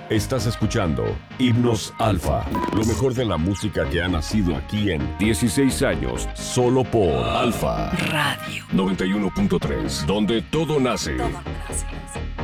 Estás escuchando Himnos Alfa, lo mejor de la música que ha nacido aquí en 16 años, solo por Alfa Radio 91.3, donde todo nace. Todo nace.